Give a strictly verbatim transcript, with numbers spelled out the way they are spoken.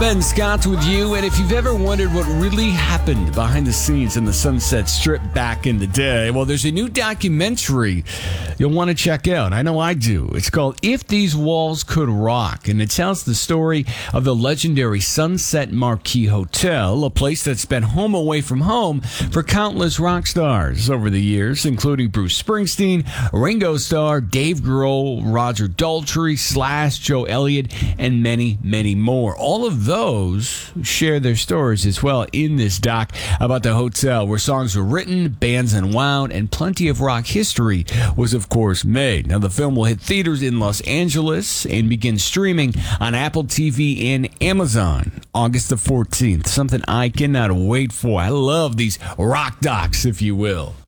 Ben Scott with you, and if you've ever wondered what really happened behind the scenes in the Sunset Strip back in the day, well, there's a new documentary you'll want to check out. I know I do. It's called If These Walls Could Rock, and it tells the story of the legendary Sunset Marquis Hotel, a place that's been home away from home for countless rock stars over the years, including Bruce Springsteen, Ringo Starr, Dave Grohl, Roger Daltrey, Slash, Joe Elliott, and many, many more. All of those share their stories as well in this doc about the hotel, where songs were written, bands unwound, and plenty of rock history was, of course, made. Now, the film will hit theaters in Los Angeles and begin streaming on Apple T V and Amazon August the fourteenth. Something I cannot wait for. I love these rock docs, if you will.